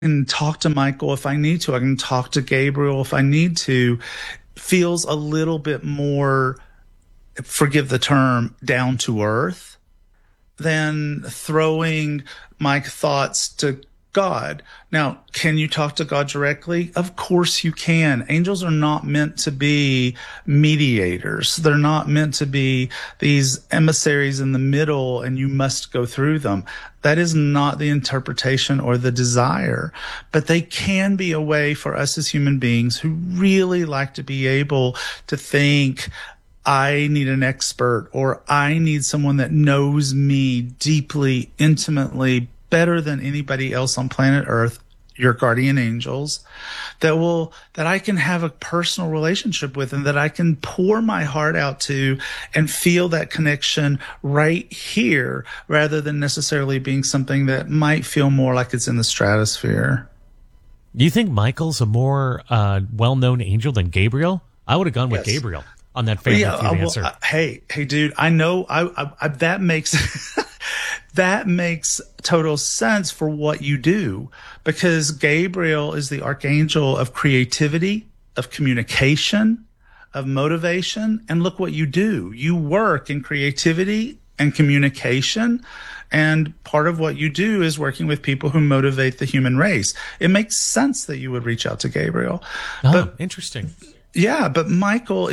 can talk to Michael if I need to. I can talk to Gabriel if I need to. Feels a little bit more, forgive the term, down to earth than throwing my thoughts to God. Now, can you talk to God directly? Of course you can. Angels are not meant to be mediators. They're not meant to be these emissaries in the middle and you must go through them. That is not the interpretation or the desire, but they can be a way for us as human beings who really like to be able to think, I need an expert, or I need someone that knows me deeply, intimately, better than anybody else on planet Earth, your guardian angels, that I can have a personal relationship with and that I can pour my heart out to and feel that connection right here rather than necessarily being something that might feel more like it's in the stratosphere. Do you think Michael's a more well-known angel than Gabriel? I would have gone with Yes. Gabriel on that Family Feud answer. Hey, dude, I know that makes that makes total sense for what you do, because Gabriel is the archangel of creativity, of communication, of motivation. And look what you do. You work in creativity and communication. And part of what you do is working with people who motivate the human race. It makes sense that you would reach out to Gabriel. Oh, interesting. Yeah, but Michael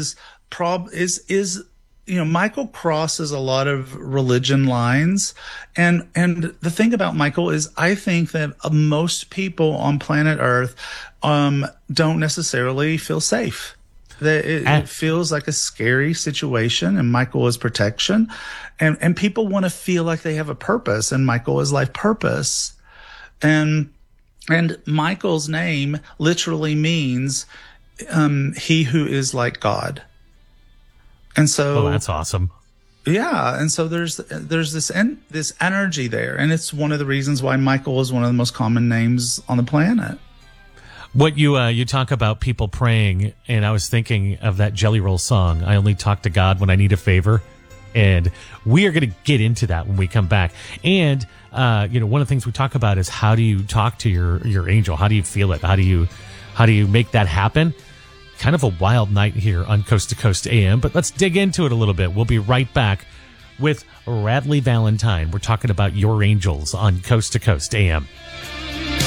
Michael crosses a lot of religion lines. And the thing about Michael is I think that most people on planet Earth don't necessarily feel safe. It feels like a scary situation, and Michael is protection. And people want to feel like they have a purpose, and Michael is life purpose. And Michael's name literally means he who is like God. And so, that's awesome. Yeah, and so there's this energy there, and it's one of the reasons why Michael is one of the most common names on the planet. What you talk about people praying, and I was thinking of that Jelly Roll song, I Only Talk to God When I Need a Favor. And we are going to get into that when we come back. And one of the things we talk about is how do you talk to your angel? How do you feel it? How do you make that happen? Kind of a wild night here on Coast to Coast AM, but let's dig into it a little bit. We'll be right back with Radley Valentine. We're talking about your angels on Coast to Coast AM.